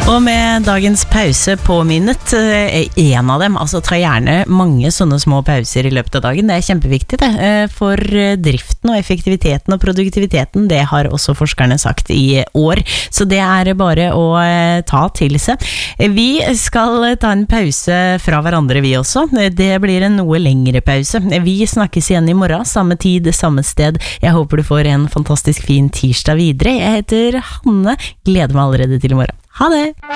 Og med dagens pause påminnet en av dem, altså ta gjerne mange sånne små pauser I løpet av dagen, det kjempeviktig det, for driften og effektiviteten og produktiviteten, det har også forskerne sagt I år, så det bare å ta til seg. Vi skal ta en pause fra hverandre vi også, det blir en noe lengre pause. Vi snakkes igjen I morgen, samme tid, samme sted. Jeg håper du får en fantastisk fin tirsdag videre. Jeg heter Hanne, gleder meg allerede til I morgen. Ha det!